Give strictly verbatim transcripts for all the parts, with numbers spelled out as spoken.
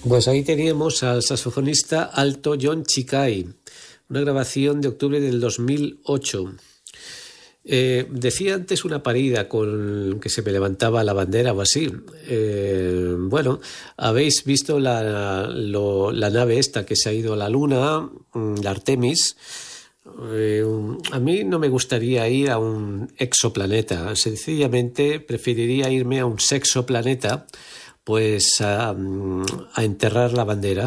Pues ahí teníamos al saxofonista alto John Ciccai, una grabación de octubre del dos mil ocho. Eh, decía antes una parida con que se me levantaba la bandera o así. Eh, bueno, habéis visto la, lo, la nave esta que se ha ido a la Luna, la Artemis. Eh, a mí no me gustaría ir a un exoplaneta, sencillamente preferiría irme a un sexoplaneta, pues a, a enterrar la bandera.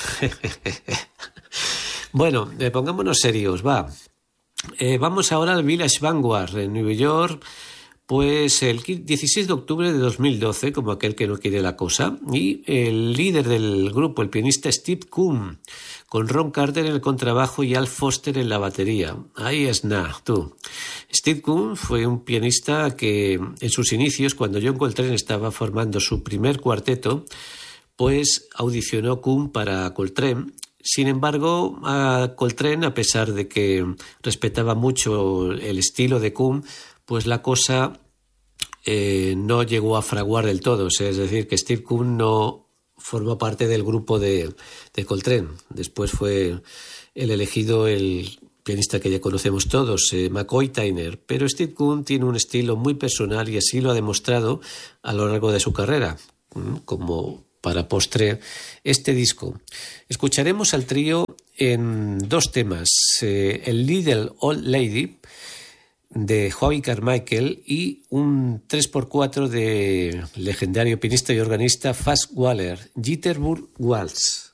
Bueno, eh, pongámonos serios, va. Eh, vamos ahora al Village Vanguard en Nueva York, pues el dieciséis de octubre de dos mil doce, como aquel que no quiere la cosa, y el líder del grupo, el pianista Steve Coon, con Ron Carter en el contrabajo y Al Foster en la batería. Ahí es nada, tú. Steve Coon fue un pianista que en sus inicios, cuando John Coltrane estaba formando su primer cuarteto, pues audicionó Coon para Coltrane. Sin embargo, a Coltrane, a pesar de que respetaba mucho el estilo de Coon, pues la cosa eh, no llegó a fraguar del todo. O sea, es decir, que Steve Coon no formó parte del grupo de, de Coltrane. Después fue el elegido el pianista que ya conocemos todos, eh, McCoy Tyner. Pero Steve Coon tiene un estilo muy personal y así lo ha demostrado a lo largo de su carrera, como para postre este disco. Escucharemos al trío en dos temas, eh, el Little Old Lady de Howie Carmichael y un tres por cuatro de legendario pianista y organista Fats Waller, Jitterbug Waltz.